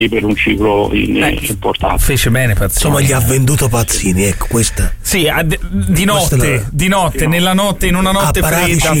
per un ciclo importante. Fece bene Pazzini. Insomma, gli ha venduto Pazzini, ecco questa. Sì, di notte, nella notte, in una notte fredda.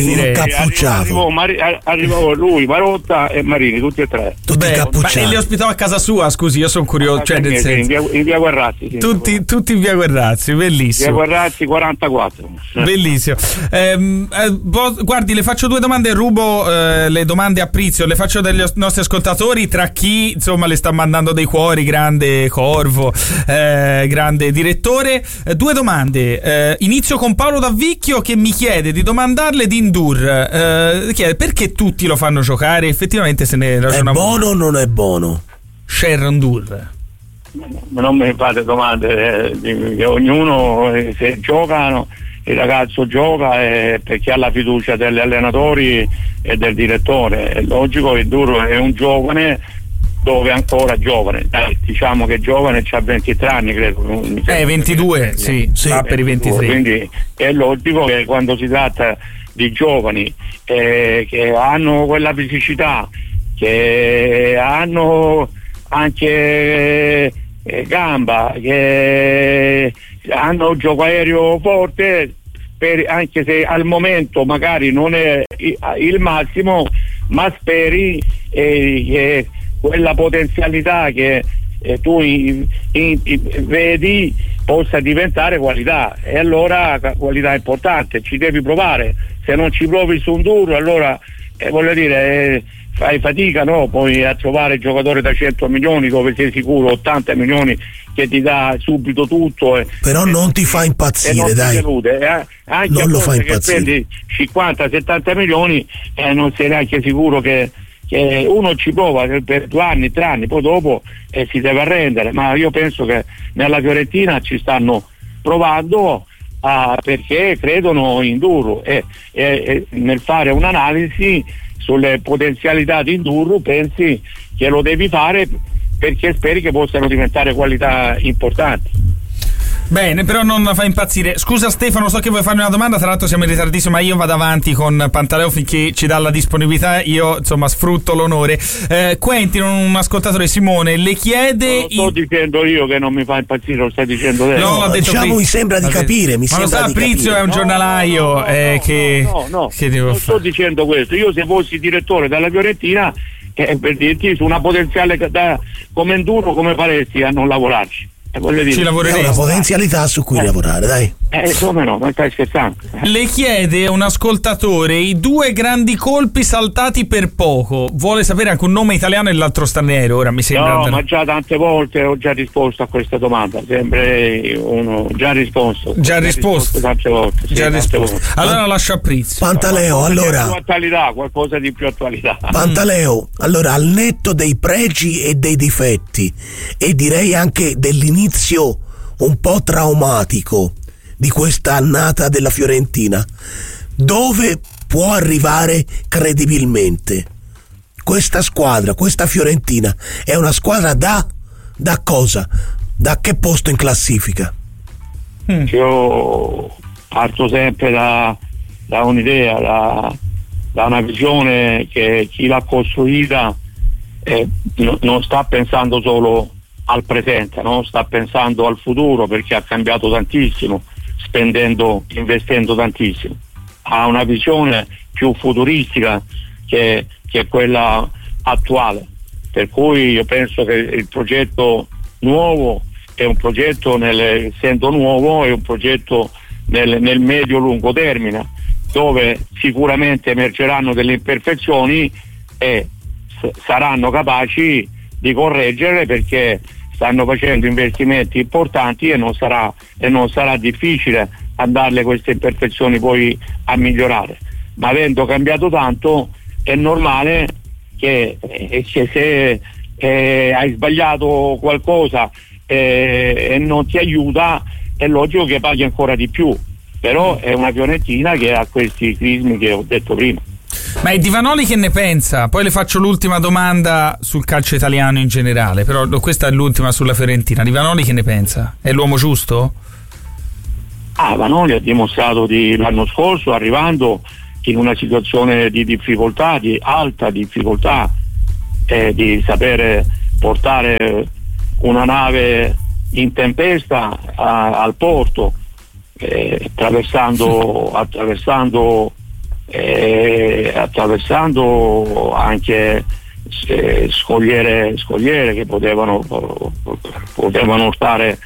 Arrivò lui, Marotta e Marini, tutti e tre. Tutti cappucciati. E li ospitava a casa sua, scusi, io sono curioso. Cioè, nel senso, in via Guerrazzi. Sì, tutti in via Guerrazzi, bellissimo. Via Guerrazzi 44. Bellissimo. Guardi, le faccio due domande, rubo le domande a Prizio, le faccio dagli nostri ascoltatori, tra chi insomma le sta mandando dei cuori, grande Corvo, grande direttore. Due domande. Inizio con Paolo Davvicchio che mi chiede di domandarle di Ndour. Chiede perché tutti lo fanno giocare, effettivamente se ne ragiona. È buono o non è buono? Sharon Ndour. Non mi fate domande, che ognuno se giocano, il ragazzo gioca perché ha la fiducia degli allenatori e del direttore. È logico che Ndour è un giovane, dove è ancora giovane, diciamo che giovane, c'ha 23 anni credo. 22, sì, per i 23. Quindi è logico che quando si tratta di giovani che hanno quella fisicità, che hanno anche gamba, che hanno gioco aereo forte, anche se al momento magari non è il massimo, ma speri che quella potenzialità che tu vedi possa diventare qualità, e allora qualità importante, ci devi provare. Se non ci provi su un duro, allora voglio dire fai fatica, no? Poi a trovare giocatore da 100 milioni dove sei sicuro 80 milioni che ti dà subito tutto, però non ti fa impazzire, dai, anche non lo fa che spendi 50-70 milioni e non sei neanche sicuro che uno ci prova per 2 anni, 3 anni, poi dopo si deve arrendere. Ma io penso che nella Fiorentina ci stanno provando perché credono in Ndour e nel fare un'analisi sulle potenzialità di Ndour pensi che lo devi fare perché speri che possano diventare qualità importanti. Bene, però non la fa impazzire. Scusa Stefano, so che vuoi farmi una domanda, tra l'altro siamo in ritardissimo, ma io vado avanti con Pantaleo finché ci dà la disponibilità, io insomma sfrutto l'onore. Quentin, un ascoltatore, Simone, le chiede... Non sto dicendo io che non mi fa impazzire, lo stai dicendo te. No, diciamo mi sembra di capire, ma lo sa, Prizio è un giornalaio che... No, non sto dicendo questo. Io se fossi direttore della Fiorentina, per dirti, su una potenziale come Ndour, come faresti a non lavorarci? Ci lavoreremo. È una potenzialità su cui lavorare, dai. Come no, ma stai scherzando? Le chiede un ascoltatore i 2 grandi colpi saltati per poco. Vuole sapere anche un nome italiano e l'altro straniero. Ora mi sembra. No, ma già tante volte ho già risposto a questa domanda. Sempre uno già risposto. Già risposto tante volte. Sì, già risposto. Volte. Allora lascia a Prizio. Pantaleo, allora. Qualcosa di più attualità. Pantaleo, allora, al netto dei pregi e dei difetti, e direi anche dell'inizio un po' traumatico di questa annata della Fiorentina, dove può arrivare credibilmente questa squadra, questa Fiorentina? È una squadra da cosa? Da che posto in classifica? Io parto sempre da un'idea, da una visione che chi l'ha costruita non sta pensando solo al presente, no? Sta pensando al futuro, perché ha cambiato tantissimo, investendo tantissimo. Ha una visione più futuristica che quella attuale, per cui io penso che il progetto nuovo è un progetto, essendo nuovo, è un progetto nel medio-lungo termine, dove sicuramente emergeranno delle imperfezioni e saranno capaci di correggere, perché stanno facendo investimenti importanti e non sarà difficile andarle queste imperfezioni poi a migliorare. Ma avendo cambiato tanto è normale che se hai sbagliato qualcosa e non ti aiuta, è logico che paghi ancora di più. Però è una Fiorentina che ha questi crismi che ho detto prima. Ma Di Vanoli che ne pensa? Poi le faccio l'ultima domanda sul calcio italiano in generale, però questa è l'ultima sulla Fiorentina. Di Vanoli che ne pensa? È l'uomo giusto? Vanoli ha dimostrato l'anno scorso, arrivando in una situazione di difficoltà, di alta difficoltà, di sapere portare una nave in tempesta al porto, attraversando anche scogliere che potevano urtare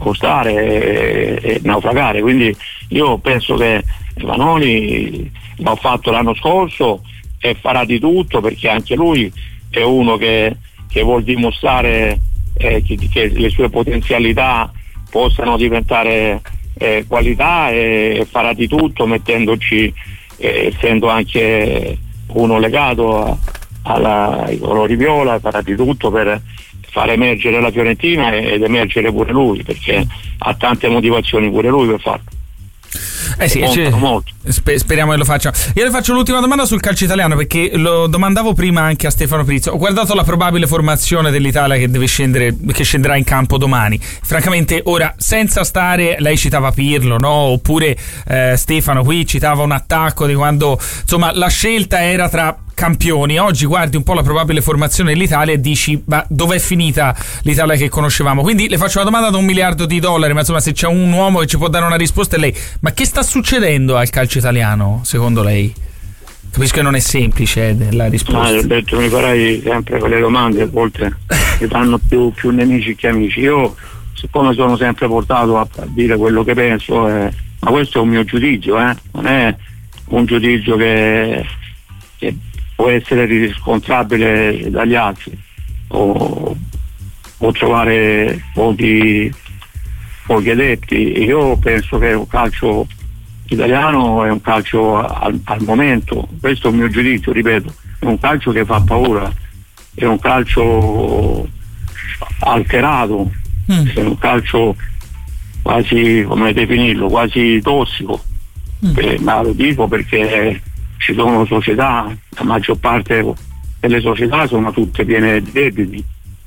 e naufragare. Quindi io penso che Vanoni l'ha fatto l'anno scorso e farà di tutto, perché anche lui è uno che vuol dimostrare che le sue potenzialità possano diventare qualità, e farà di tutto, mettendoci, essendo anche uno legato ai colori viola, farà di tutto per far emergere la Fiorentina ed emergere pure lui, perché ha tante motivazioni pure lui per farlo. Sì, speriamo che lo faccia. Io le faccio l'ultima domanda sul calcio italiano, perché lo domandavo prima anche a Stefano Prizio. Ho guardato la probabile formazione dell'Italia che scenderà in campo domani. Francamente, ora, senza stare, lei citava Pirlo, no? Oppure Stefano qui citava un attacco di quando, insomma, la scelta era tra campioni. Oggi guardi un po' la probabile formazione dell'Italia e dici: ma dov'è finita l'Italia che conoscevamo? Quindi le faccio una domanda da $1 miliardo, ma insomma, se c'è un uomo che ci può dare una risposta è lei. Ma che sta succedendo al calcio italiano, secondo lei? Capisco che non è semplice la risposta. Alberto, mi farai sempre quelle domande, a volte mi fanno più nemici che amici. Io, siccome sono sempre portato a dire quello che penso, ma questo è un mio giudizio, non è un giudizio che può essere riscontrabile dagli altri o trovare pochi adepti. Io penso che un calcio italiano è un calcio al momento, questo è il mio giudizio, ripeto, è un calcio che fa paura, è un calcio alterato, è un calcio quasi, come definirlo, quasi tossico, ma lo dico perché ci sono società, la maggior parte delle società sono tutte piene di debiti,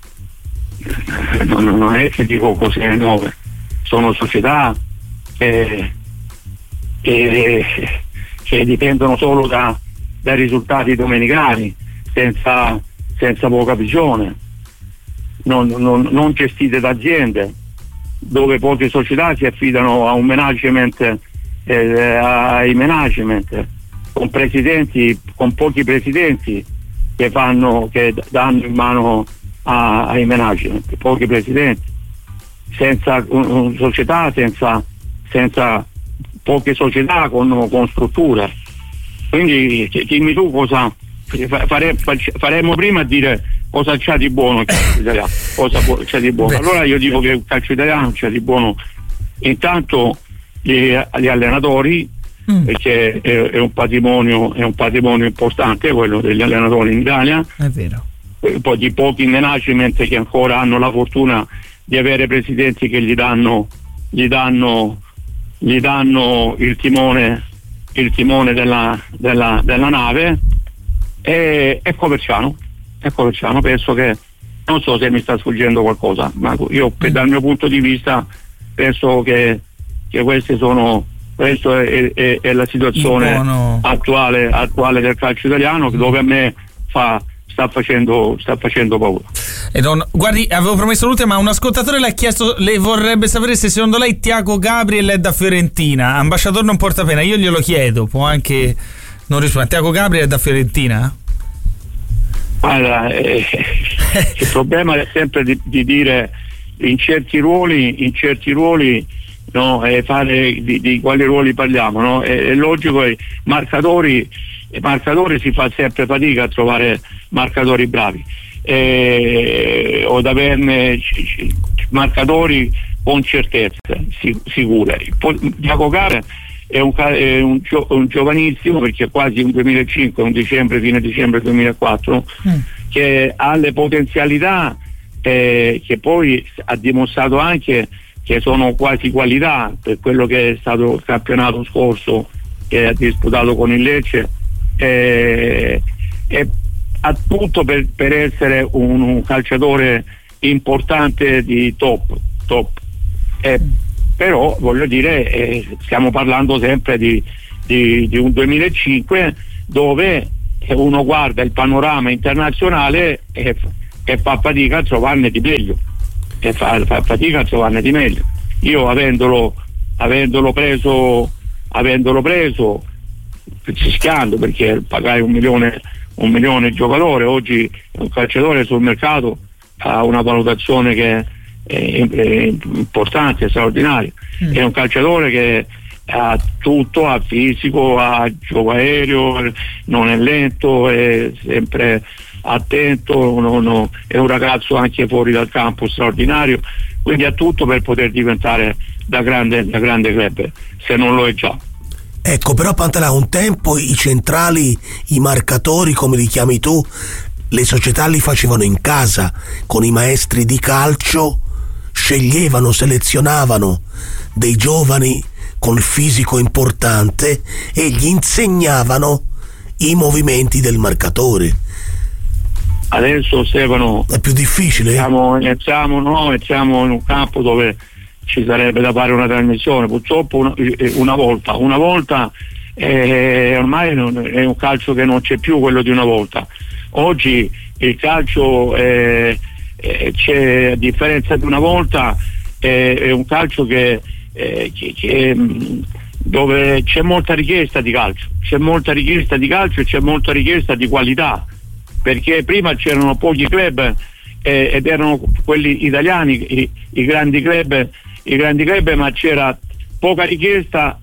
non è che dico cose nuove, sono società che dipendono solo dai risultati domenicali, senza poca visione, non gestite da aziende, dove poche società si affidano a un management, ai management, con pochi presidenti che danno in mano ai management, pochi presidenti, senza società, senza poche società con strutture. Quindi dimmi tu cosa faremo prima a dire cosa c'è di buono il calcio italiano, cosa c'è di buono. Allora io dico che il calcio italiano c'è di buono intanto gli allenatori, perché è un patrimonio importante quello degli allenatori in Italia, è vero. Poi di pochi management che ancora hanno la fortuna di avere presidenti che gli danno il timone della nave, e Coverciano, penso che, non so se mi sta sfuggendo qualcosa, ma io dal mio punto di vista penso che questa è la situazione attuale del calcio italiano, dove a me sta facendo paura. Guardi, avevo promesso l'ultima, ma un ascoltatore le vorrebbe sapere se secondo lei Thiago Gabriel è da Fiorentina. Ambasciatore non porta pena, io glielo chiedo, può anche non rispondere. Thiago Gabriel è da Fiorentina? Allora, il problema è sempre di dire in certi ruoli no, fare di quali ruoli parliamo, no? È logico che i marcatori si fa sempre fatica a trovare marcatori bravi, o ad averne marcatori con certezze sicure. Thiago Gabriel è un giovanissimo, perché è quasi un 2005, fine dicembre 2004, che ha le potenzialità, che poi ha dimostrato anche che sono quasi qualità, per quello che è stato il campionato scorso che ha disputato con il Lecce, e ha tutto per essere un calciatore importante di top. Però voglio dire, stiamo parlando sempre di un 2005 dove uno guarda il panorama internazionale e e fa fatica a trovarne di meglio, Io avendolo preso fischiando, perché pagai un milione il giocatore, oggi un calciatore sul mercato ha una valutazione che è importante, straordinaria. È un calciatore che ha tutto, ha fisico, ha gioco aereo, non è lento, è sempre attento, è un ragazzo anche fuori dal campo straordinario, quindi ha tutto per poter diventare da grande club, se non lo è già. Ecco, però Pantaleo, un tempo i centrali, i marcatori come li chiami tu, le società li facevano in casa con i maestri di calcio, sceglievano, selezionavano dei giovani con fisico importante e gli insegnavano i movimenti del marcatore. Adesso, Stefano, è più difficile. Siamo in un campo dove ci sarebbe da fare una trasmissione. Purtroppo una volta ormai è un calcio che non c'è più quello di una volta. Oggi il calcio c'è, a differenza di una volta, è un calcio che dove c'è molta richiesta di calcio, e c'è molta richiesta di qualità, perché prima c'erano pochi club ed erano quelli italiani i grandi club, ma c'era poca richiesta,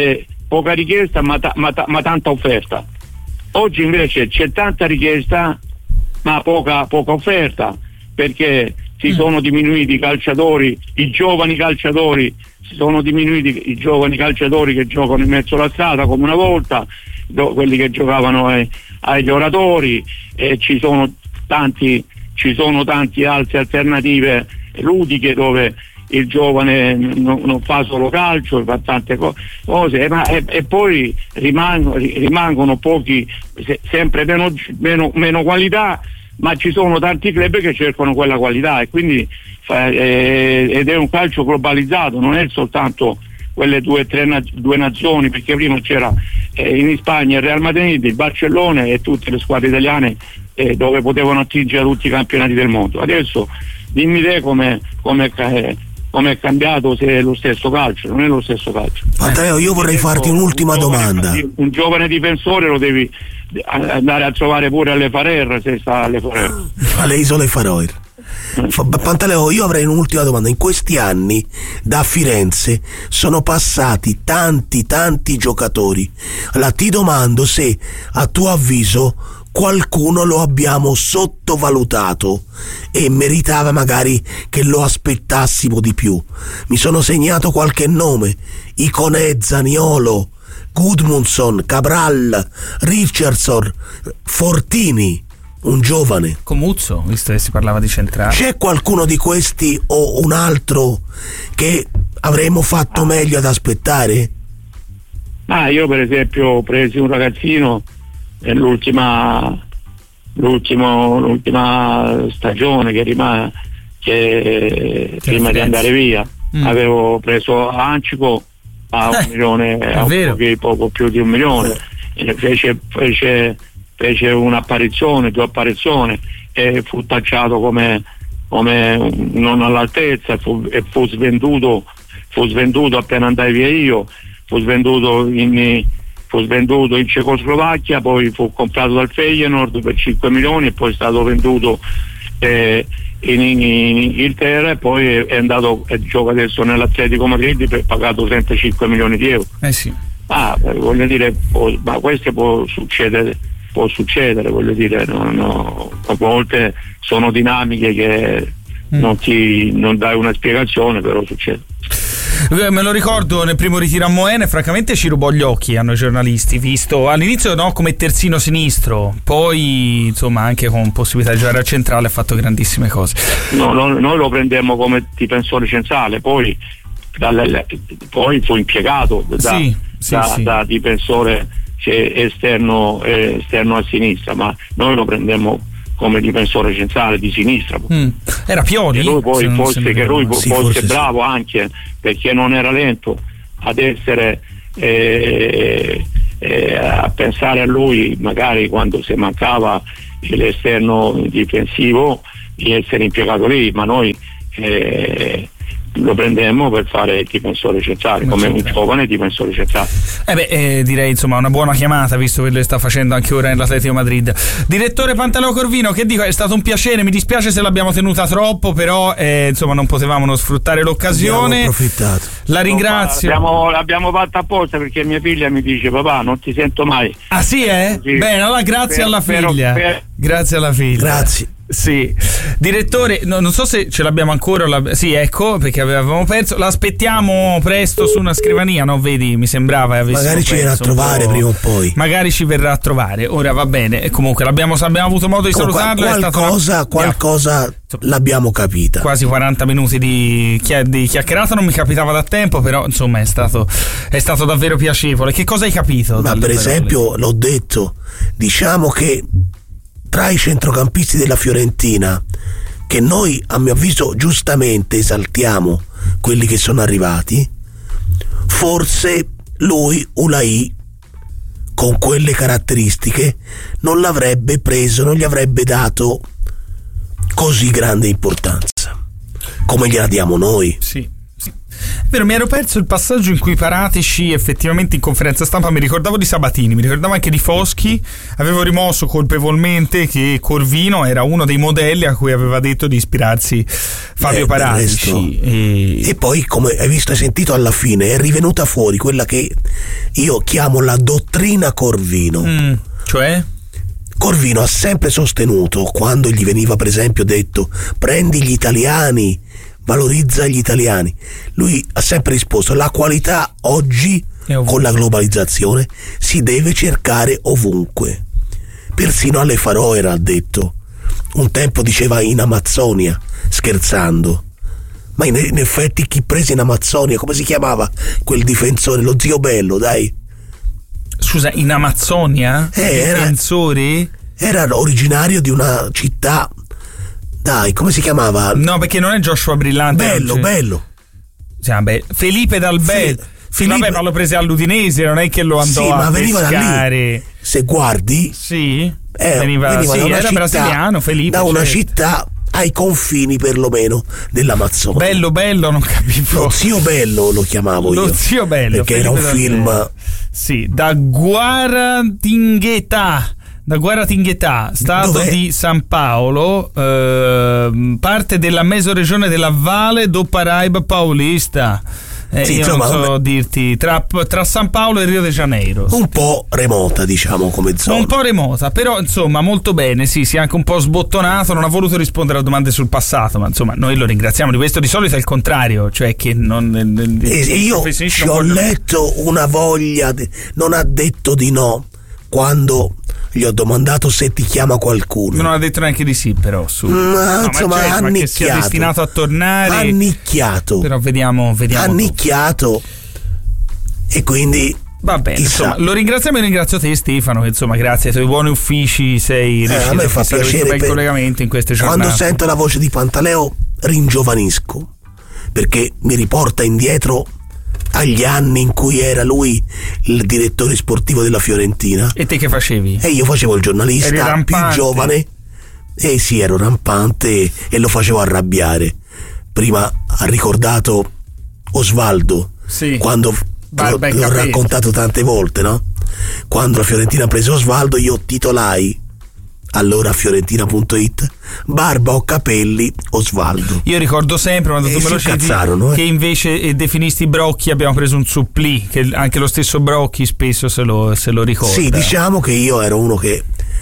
ma tanta offerta. Oggi invece c'è tanta richiesta ma poca offerta, perché si sono diminuiti i calciatori, i giovani calciatori che giocano in mezzo alla strada come una volta, quelli che giocavano agli oratori, e ci sono tante altre alternative ludiche dove il giovane non fa solo calcio, fa tante cose, e poi rimangono pochi, sempre meno qualità, ma ci sono tanti club che cercano quella qualità, e quindi ed è un calcio globalizzato, non è soltanto quelle due nazioni, perché prima c'era in Spagna il Real Madrid, il Barcellona e tutte le squadre italiane dove potevano attingere a tutti i campionati del mondo. Adesso dimmi te come è cambiato, se è lo stesso calcio. Non è lo stesso calcio. Matteo, io vorrei farti un'ultima domanda. Un giovane difensore lo devi andare a trovare pure alle Faroe, se sta alle Faroe, alle isole Faroe. Pantaleo, io avrei un'ultima domanda. In questi anni da Firenze sono passati tanti giocatori. Allora ti domando se a tuo avviso qualcuno lo abbiamo sottovalutato e meritava magari che lo aspettassimo di più. Mi sono segnato qualche nome: Iconè, Zaniolo, Gudmundsson, Cabral, Richardson, Fortini, un giovane. Comuzzo, visto che si parlava di centrale. C'è qualcuno di questi o un altro che avremmo fatto meglio ad aspettare? Io per esempio ho preso un ragazzino l'ultima stagione prima di andare via. Avevo preso Ancico a $1 milione, poco più di $1 milione, fece un'apparizione, 2 apparizioni, e fu tacciato come non all'altezza, e fu svenduto appena andai via io, fu svenduto in Cecoslovacchia, poi fu comprato dal Feyenoord per 5 milioni e poi è stato venduto in Inghilterra, e poi è andato e gioca adesso nell'Atletico Madrid per pagato 35 milioni di euro. Sì. Voglio dire, ma questo può succedere, voglio dire, a volte sono dinamiche che non dai una spiegazione, però succede. Me lo ricordo nel primo ritiro a Moena, francamente ci rubò gli occhi a noi giornalisti, visto all'inizio come terzino sinistro, poi insomma anche con possibilità di giocare a centrale ha fatto grandissime cose. Noi lo prendemmo come difensore centrale, poi fu impiegato da difensore esterno a sinistra, ma noi lo prendemmo come difensore centrale di sinistra. Era Pioli, e lui poi fosse bravo anche perché non era lento ad essere a pensare a lui, magari quando si mancava l'esterno difensivo, di essere impiegato lì, ma noi lo prendemmo per fare il difensore centrale, come un giovane difensore centrale. Direi insomma una buona chiamata, visto che lo sta facendo anche ora nell'Atletico Madrid. Direttore Pantaleo Corvino, che dico, è stato un piacere, mi dispiace se l'abbiamo tenuta troppo, però insomma non potevamo non sfruttare l'occasione. Abbiamo approfittato. La ringrazio. L'abbiamo fatta apposta perché mia figlia mi dice: papà, non ti sento mai. Ah sì, eh? Sì. Bene, allora grazie alla figlia. Grazie alla figlia. Grazie. Sì, direttore, non so se ce l'abbiamo ancora. Sì, ecco, perché avevamo perso. L'aspettiamo presto su una scrivania, no? Vedi, mi sembrava. Magari ci verrà a trovare prima o poi. Magari ci verrà a trovare. Ora va bene. E comunque abbiamo avuto modo di salutarlo. Qualcosa l'abbiamo capita. Quasi 40 minuti di chiacchierata, non mi capitava da tempo, però insomma è stato davvero piacevole. Che cosa hai capito? Ma per esempio, l'ho detto, diciamo che tra i centrocampisti della Fiorentina, che noi a mio avviso giustamente esaltiamo quelli che sono arrivati, forse lui, Ulai, con quelle caratteristiche non l'avrebbe preso, non gli avrebbe dato così grande importanza come gliela diamo noi. Sì. È vero, mi ero perso il passaggio in cui Paratici effettivamente in conferenza stampa, mi ricordavo di Sabatini, mi ricordavo anche di Foschi, avevo rimosso colpevolmente che Corvino era uno dei modelli a cui aveva detto di ispirarsi Fabio Paratici. E poi, come hai visto e sentito, alla fine è rivenuta fuori quella che io chiamo la dottrina Corvino. Cioè? Corvino ha sempre sostenuto, quando gli veniva per esempio detto prendi gli italiani, valorizza gli italiani, lui ha sempre risposto: la qualità oggi con la globalizzazione si deve cercare ovunque, persino alle Faroe era detto. Un tempo diceva in Amazzonia, scherzando, ma in effetti chi prese in Amazzonia, come si chiamava quel difensore, lo zio Bello, dai. Scusa, in Amazzonia? Difensori? Era originario di una città. Dai, come si chiamava? No, perché non è Joshua Brillante. Bello. Sì, vabbè, Felipe Dal Bello. Vabbè, ma lo prese all'Udinese, non è che lo andò a pescare. Da lì. Se guardi, veniva sì, era città, brasiliano, Felipe. Da una città ai confini perlomeno dell'Amazzonia. Bello, non capivo. Lo zio Bello lo chiamavo io. Lo zio Bello. Perché era un film. Sì, da Guaratinguetá, stato Dov'è? di San Paolo, parte della mesoregione della Valle do Paraíba Paulista. Io insomma, non so dirti, tra San Paolo e Rio de Janeiro. Un po' remota, diciamo, come zona. Un po' remota, però insomma molto bene, sì, si è anche un po' sbottonato, non ha voluto rispondere a domande sul passato, ma insomma noi lo ringraziamo di questo. Di solito è il contrario, cioè che io ci ho letto una voglia, non ha detto di no quando gli ho domandato se ti chiama qualcuno. Non ha detto neanche di sì, però insomma, annicchiato, che sia destinato a tornare. Annicchiato. Però vediamo. Annicchiato. E quindi va bene, insomma, lo ringraziamo e ringrazio te, Stefano, che insomma grazie ai tuoi buoni uffici sei riuscito a me fa fare questo bel collegamento in queste giornate. Quando sento la voce di Pantaleo ringiovanisco, perché mi riporta indietro agli anni in cui era lui il direttore sportivo della Fiorentina. E te che facevi? E io facevo il giornalista più giovane. Sì, ero rampante e lo facevo arrabbiare. Prima ha ricordato Osvaldo, sì, quando l'ho raccontato tante volte, no? Quando la Fiorentina ha preso Osvaldo, io titolai allora fiorentina.it barba o capelli Osvaldo. Io ricordo sempre quando tu me lo citi che invece definisti Brocchi abbiamo preso un supplì, che anche lo stesso Brocchi spesso se lo ricorda. Sì, diciamo che io ero uno che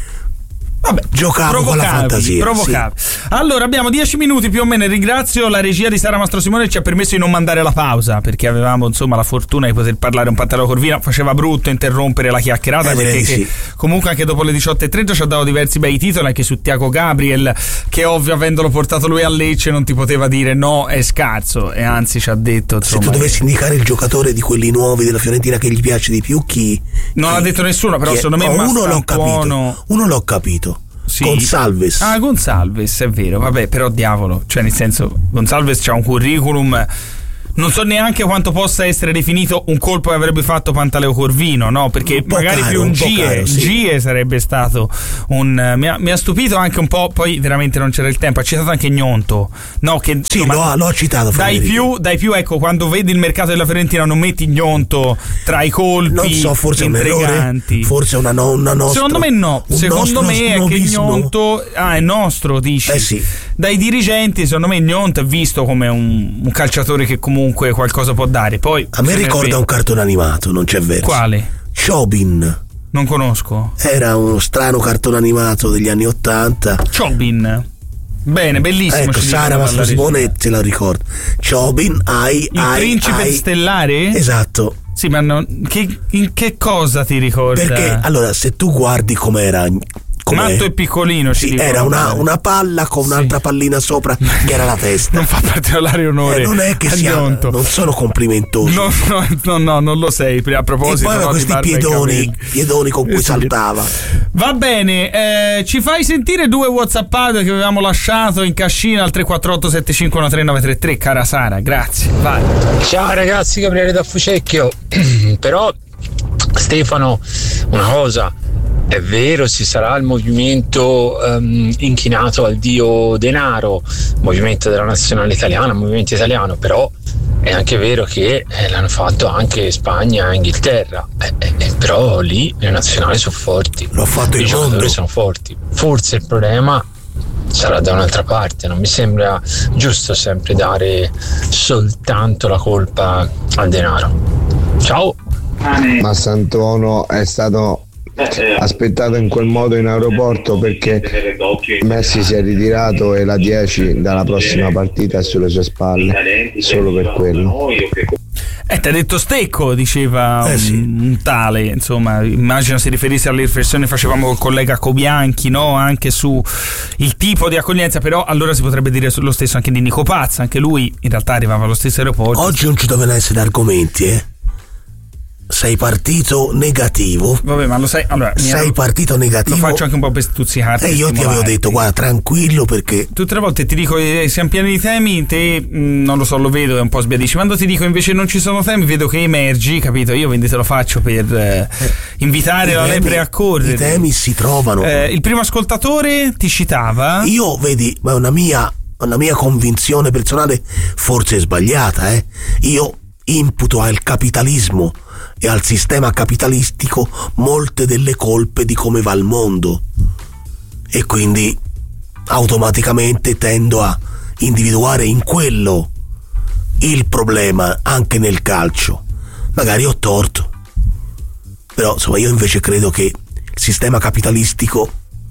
giocavo con la fantasia. Sì. Allora abbiamo 10 minuti più o meno. Ringrazio la regia di Sara Mastro Simone che ci ha permesso di non mandare la pausa, perché avevamo insomma la fortuna di poter parlare un Pantaleo Corvino. Faceva brutto interrompere la chiacchierata perché comunque anche dopo le 18:30 ci ha dato diversi bei titoli anche su Thiago Gabriel, che ovvio avendolo portato lui a Lecce non ti poteva dire no, è scarso, e anzi ci ha detto insomma, se tu dovessi indicare il giocatore di quelli nuovi della Fiorentina che gli piace di più, chi? Non l'ha detto nessuno, però secondo me uno l'ho capito. Sì. Gonçalves. Gonçalves, è vero, vabbè, però diavolo, cioè nel senso Gonçalves c'ha un curriculum, Non so neanche quanto possa essere definito un colpo che avrebbe fatto Pantaleo Corvino, no? Perché magari caro, più un GIE, sì. GIE sarebbe stato un... Mi ha stupito anche un po', poi veramente non c'era il tempo, ha citato anche Gnonto, no? Che, sì, insomma, l'ho citato. Dai più, ecco, quando vedi il mercato della Fiorentina non metti Gnonto tra i colpi. Non so, forse è un errore, forse una nostra. Secondo me no, secondo me è che Gnonto è nostro, dici. Sì. Dai dirigenti, secondo me Gnonto è visto come un calciatore che comunque qualcosa può dare. Poi a me ricorda un cartone animato, non c'è verso. Quale? Chobin. Non conosco. Era uno strano cartone animato degli anni '80. Chobin. Bene, bellissimo. Ecco, Sara Mastro Simone se la ricorda. Chobin, il principe stellare? Esatto. Sì, ma in che cosa ti ricorda? Perché allora, se tu guardi com'era matto e piccolino, sì, era una palla con un'altra pallina sopra che era la testa. Non fa particolare onore. Non è che non sono complimentosi. No, non lo sei. A proposito, e poi questi piedoni con cui saltava. Va bene, ci fai sentire 2 WhatsApp che avevamo lasciato in cascina al 348 7513933, cara Sara, grazie. Vai. Ciao ragazzi, Gabriele da Fucecchio. Però Stefano, una cosa, è vero, ci sarà il movimento inchinato al dio denaro, movimento della nazionale italiana, movimento italiano, però è anche vero che l'hanno fatto anche Spagna e Inghilterra, però lì le nazionali sono forti, l'ho fatto i giocatori sono forti. Forse il problema sarà da un'altra parte, non mi sembra giusto sempre dare soltanto la colpa al denaro. Ciao. Ma Sant'Ono è stato aspettato in quel modo in aeroporto perché Messi si è ritirato e la 10 dalla prossima partita è sulle sue spalle, solo per quello. Ti ha detto stecco, diceva un tale, insomma, immagino si riferisse alle riflessioni che facevamo col collega Cobianchi, no? Anche su il tipo di accoglienza, però allora si potrebbe dire lo stesso anche di Nico Pazza, anche lui in realtà arrivava allo stesso aeroporto. Oggi non ci dovevano essere argomenti, Sei partito negativo. Vabbè, ma lo sai, allora sei partito negativo. Lo faccio anche un po' per stuzzicarti. Io ti avevo detto, guarda, tranquillo, perché tutte le volte ti dico siamo pieni di temi, te non lo so, lo vedo e un po' sbiadisci. Quando ti dico invece non ci sono temi, vedo che emergi, capito? Io quindi te lo faccio per invitare la lepre a correre. I temi si trovano. Il primo ascoltatore ti citava. Io, vedi, ma è una mia convinzione personale, forse sbagliata, Io imputo al capitalismo e al sistema capitalistico molte delle colpe di come va il mondo, e quindi automaticamente tendo a individuare in quello il problema anche nel calcio. Magari ho torto, però insomma io invece credo che il sistema capitalistico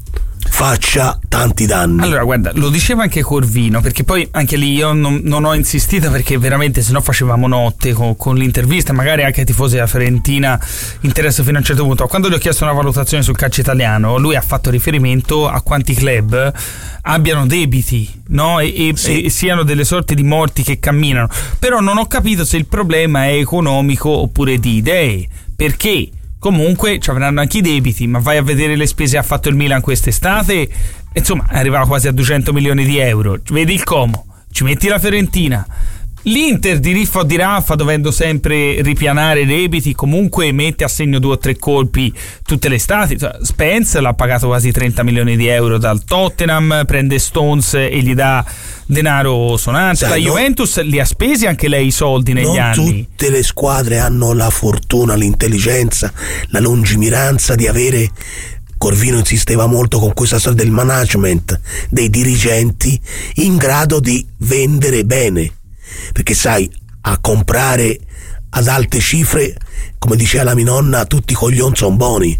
faccia tanti danni. Allora guarda, lo diceva anche Corvino, perché poi anche lì io non ho insistito, perché veramente sennò facevamo notte con l'intervista, magari anche ai tifosi della Fiorentina interessa fino a un certo punto. Quando gli ho chiesto una valutazione sul calcio italiano, lui ha fatto riferimento a quanti club abbiano debiti, no? E siano delle sorte di morti che camminano, però non ho capito se il problema è economico oppure di idee, perché comunque ci avranno anche i debiti, ma vai a vedere le spese che ha fatto il Milan quest'estate, insomma arrivava quasi a 200 milioni di euro. Vedi il Como, ci metti la Fiorentina, l'Inter di riffa o di raffa, dovendo sempre ripianare i debiti, comunque mette a segno 2 o 3 colpi tutte le estati. Spence l'ha pagato quasi 30 milioni di euro dal Tottenham, prende Stones e gli dà denaro sonante. La Juventus li ha spesi anche lei i soldi negli anni. Non tutte le squadre hanno la fortuna, l'intelligenza, la lungimiranza di avere. Corvino insisteva molto con questa storia del management, dei dirigenti in grado di vendere bene, perché sai, a comprare ad alte cifre, come diceva la mia nonna, tutti i coglioni sono buoni.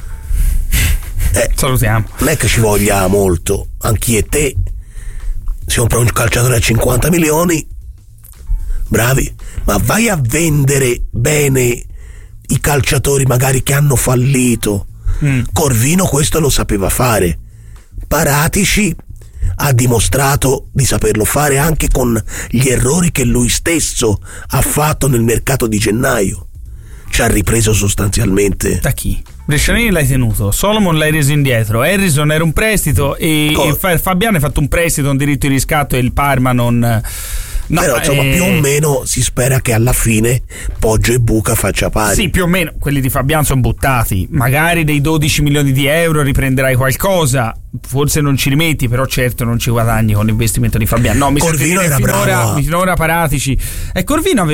Salutiamo. Non è che ci voglia molto, anch'io e te si compra un calciatore a 50 milioni, bravi, ma vai a vendere bene i calciatori magari che hanno fallito. Corvino questo lo sapeva fare. Paratici ha dimostrato di saperlo fare anche con gli errori che lui stesso ha fatto nel mercato di gennaio. Ci ha ripreso sostanzialmente. Da chi? Brescianini l'hai tenuto, Solomon l'hai reso indietro, Harrison era un prestito e Fabiano ha fatto un prestito, un diritto di riscatto, e il Parma non No, però insomma più o meno si spera che alla fine Poggio e Buca faccia pari. Sì, più o meno. Quelli di Fabian sono buttati. Magari dei 12 milioni di euro riprenderai qualcosa, forse non ci rimetti, però certo non ci guadagni con l'investimento di Fabian. No, mi Corvino era finora paratici. E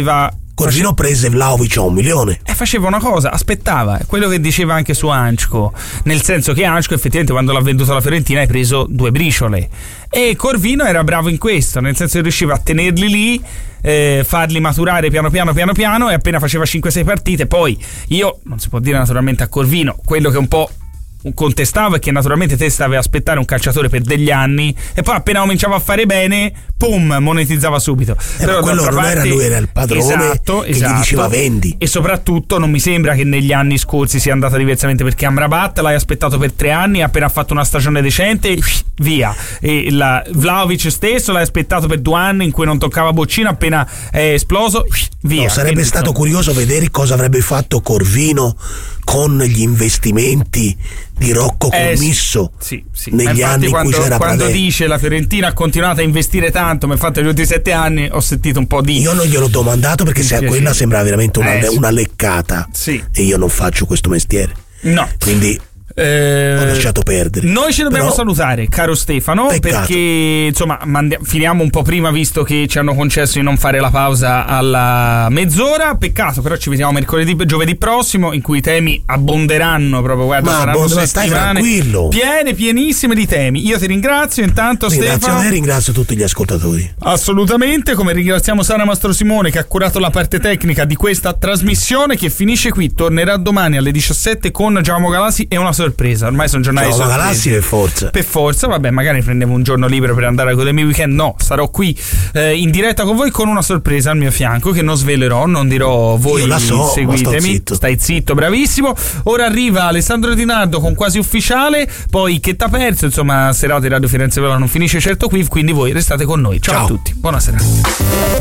Corvino prese Vlahovic a 1 milione. E faceva una cosa, aspettava, quello che diceva anche su Ančko, nel senso che Ančko effettivamente quando l'ha venduto alla Fiorentina hai preso 2 briciole, e Corvino era bravo in questo, nel senso che riusciva a tenerli lì, farli maturare piano piano, e appena faceva 5-6 partite, poi io non si può dire naturalmente a Corvino, quello che un po' contestavo è che naturalmente te stavi a aspettare un calciatore per degli anni e poi appena cominciava a fare bene, pum, monetizzava subito. Però quello non era lui, era il padrone che gli diceva vendi. E soprattutto non mi sembra che negli anni scorsi sia andata diversamente, perché Amrabat l'hai aspettato per 3 anni, appena ha fatto una stagione decente via, e Vlahovic stesso l'hai aspettato per 2 anni in cui non toccava boccino, appena è esploso via. No, sarebbe stato curioso vedere cosa avrebbe fatto Corvino con gli investimenti di Rocco Commisso sì. negli anni in cui c'era quando Pradè. Dice la Fiorentina ha continuato a investire tanto, mi ha fatto negli ultimi 7 anni, ho sentito un po' di... Io non gliel'ho domandato perché quella sembra veramente una leccata, sì. E io non faccio questo mestiere, no, quindi ho lasciato perdere. Noi ci dobbiamo salutare, caro Stefano, peccato. perché insomma finiamo un po' prima, visto che ci hanno concesso di non fare la pausa alla mezz'ora. Peccato, però ci vediamo giovedì prossimo, in cui i temi abbonderanno proprio, guarda, saranno settimane pienissime di temi. Io ti ringrazio intanto, Stefano. E ringrazio tutti gli ascoltatori. Assolutamente, come ringraziamo Sara Mastrosimone che ha curato la parte tecnica di questa trasmissione, che finisce qui. Tornerà domani alle 17 con Giacomo Galassi e una sorpresa. Ormai sono giornate Galassi per forza, vabbè, magari prendevo un giorno libero per andare a godermi il weekend. No, sarò qui in diretta con voi con una sorpresa al mio fianco che non svelerò, non dirò, voi io la so, seguitemi. Stai zitto, bravissimo. Ora arriva Alessandro Di Nardo con Quasi Ufficiale, poi Che t'ha perso, insomma, serata di Radio Firenze Viola non finisce certo qui, quindi voi restate con noi. Ciao a tutti, buona serata.